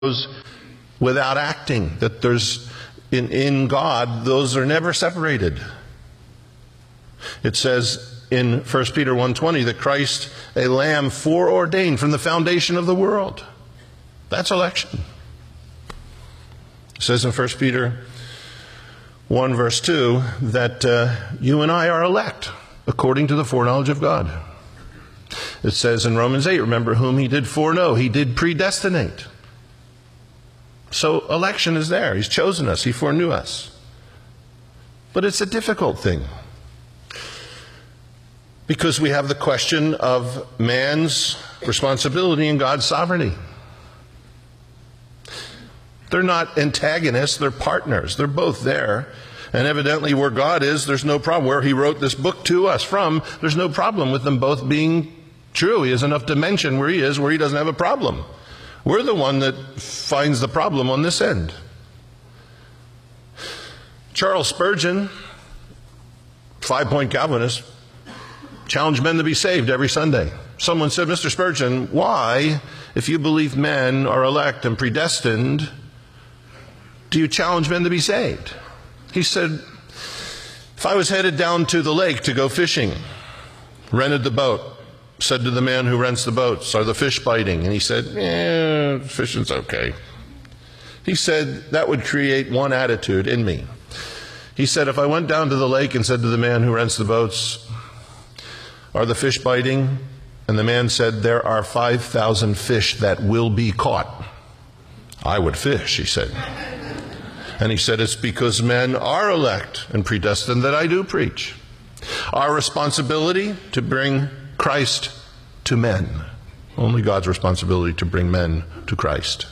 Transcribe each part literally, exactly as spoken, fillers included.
without acting, that there's in, in God, those are never separated. It says in First Peter one twenty that Christ, a lamb foreordained from the foundation of the world. That's election. It says in First Peter one verse two that uh, you and I are elect according to the foreknowledge of God. It says in Romans eight, remember whom he did foreknow, he did predestinate. So election is there. He's chosen us. He foreknew us. But it's a difficult thing, because we have the question of man's responsibility and God's sovereignty. They're not antagonists, they're partners. They're both there. And evidently where God is, there's no problem. Where he wrote this book to us from, there's no problem with them both being true. He has enough dimension where he is, where he doesn't have a problem. We're the one that finds the problem on this end. Charles Spurgeon, five-point Calvinist, challenged men to be saved every Sunday. Someone said, Mister Spurgeon, why, if you believe men are elect and predestined, do you challenge men to be saved? He said, if I was headed down to the lake to go fishing, rented the boat, said to the man who rents the boats, are the fish biting? And he said, eh, fishing's okay. He said, that would create one attitude in me. He said, if I went down to the lake and said to the man who rents the boats, are the fish biting? And the man said, there are five thousand fish that will be caught. I would fish, he said. And he said, it's because men are elect and predestined that I do preach. Our responsibility to bring Christ to men. Only God's responsibility to bring men to Christ.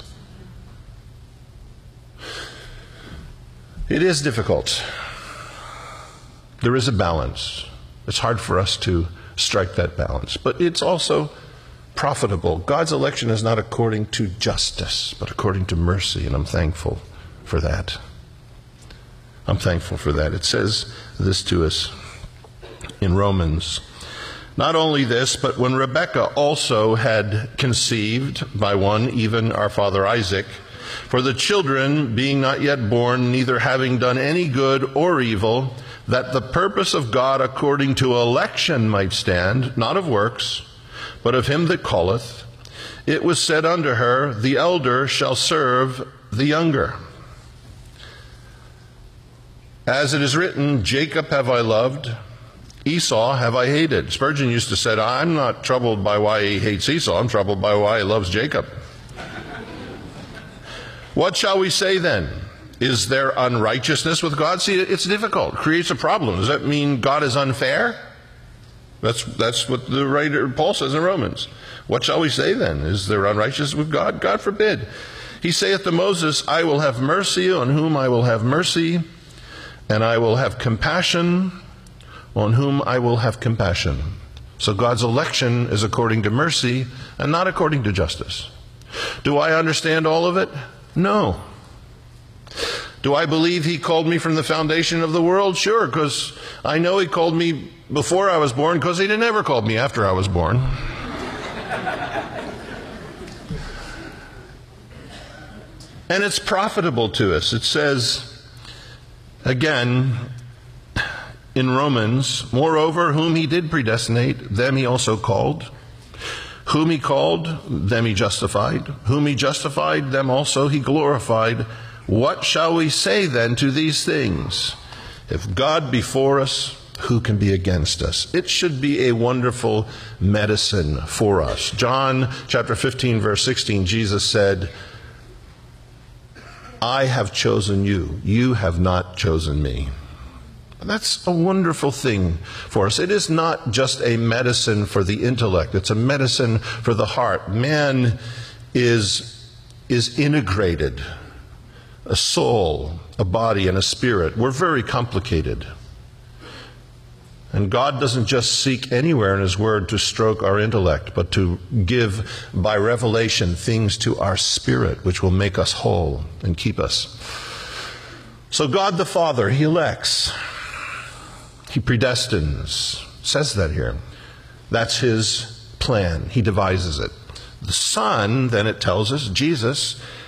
It is difficult. There is a balance. It's hard for us to strike that balance. But it's also profitable. God's election is not according to justice, but according to mercy, and I'm thankful for that. I'm thankful for that. It says this to us in Romans. Not only this, but when Rebekah also had conceived by one, even our father Isaac, for the children being not yet born, neither having done any good or evil, that the purpose of God according to election might stand, not of works, but of him that calleth, it was said unto her, the elder shall serve the younger. As it is written, Jacob have I loved, Esau have I hated. Spurgeon used to say, I'm not troubled by why he hates Esau, I'm troubled by why he loves Jacob. What shall we say then? Is there unrighteousness with God? See, it's difficult. It creates a problem. Does that mean God is unfair? That's, that's what the writer Paul says in Romans. What shall we say then? Is there unrighteousness with God? God forbid. He saith to Moses, I will have mercy on whom I will have mercy, and I will have compassion on whom I will have compassion. So God's election is according to mercy and not according to justice. Do I understand all of it? No. Do I believe he called me from the foundation of the world? Sure, because I know he called me before I was born, because he never called me after I was born. And it's profitable to us. It says, again, in Romans, moreover, whom he did predestinate, them he also called. Whom he called, them he justified. Whom he justified, them also he glorified. What shall we say then to these things? If God be for us, who can be against us? It should be a wonderful medicine for us. John chapter fifteen, verse sixteen, Jesus said, I have chosen you. You have not chosen me. That's a wonderful thing for us. It is not just a medicine for the intellect. It's a medicine for the heart. Man is, is integrated. A soul, a body, and a spirit. We're very complicated. And God doesn't just seek anywhere in his word to stroke our intellect, but to give by revelation things to our spirit, which will make us whole and keep us. So God the Father, he elects. He predestines. It says that here. That's his plan. He devises it. The Son, then it tells us, Jesus,